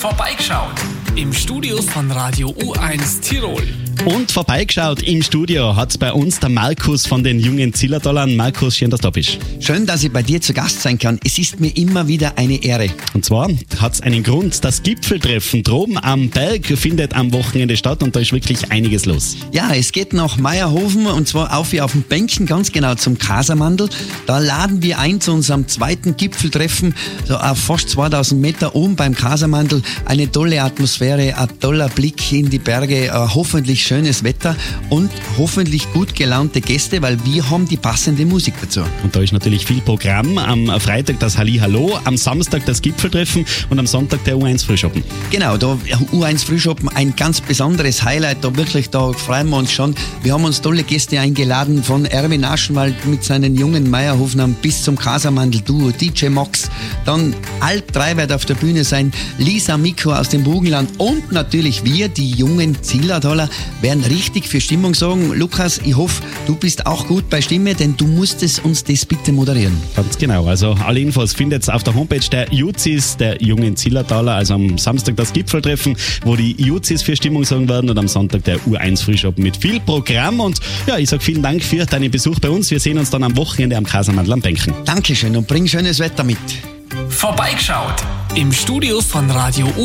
Vorbeigeschaut im Studio von Radio U1 Tirol. Und vorbeigeschaut im Studio hat bei uns der Markus von den jungen Zillertalern. Markus, schön, dass du da bist. Schön, dass ich bei dir zu Gast sein kann. Es ist mir immer wieder eine Ehre. Und zwar hat es einen Grund. Das Gipfeltreffen droben am Berg findet am Wochenende statt und da ist wirklich einiges los. Ja, es geht nach Meierhofen und zwar auf wie auf dem Bänkchen, ganz genau zum Kasermandl. Da laden wir ein zu unserem zweiten Gipfeltreffen, so auf fast 2000 Meter oben beim Kasermandl. Eine tolle Atmosphäre, ein toller Blick in die Berge, hoffentlich schönes Wetter und hoffentlich gut gelaunte Gäste, weil wir haben die passende Musik dazu. Und da ist natürlich viel Programm. Am Freitag das Hallihallo, am Samstag das Gipfeltreffen und am Sonntag der U1 Frühschoppen. Genau, da U1 Frühschoppen, ein ganz besonderes Highlight, da freuen wir uns schon. Wir haben uns tolle Gäste eingeladen, von Erwin Aschenwald mit seinen jungen Meierhofnern bis zum Kasermandl-Duo, DJ Max, dann Alp 3 wird auf der Bühne sein, Lisa Mikko aus dem Burgenland und natürlich wir, die jungen Zillertaler, werden richtig für Stimmung sorgen. Lukas, ich hoffe, du bist auch gut bei Stimme, denn du musstest uns das bitte moderieren. Ganz genau, also alle Infos findet ihr auf der Homepage der Juzis, der jungen Zillertaler, also am Samstag das Gipfeltreffen, wo die Juzis für Stimmung sorgen werden und am Sonntag der U1 Frühschoppen mit viel Programm und ja, ich sage vielen Dank für deinen Besuch bei uns. Wir sehen uns dann am Wochenende am Kasermandl am Bänken. Dankeschön und bring schönes Wetter mit. Vorbeigeschaut im Studio von Radio U1.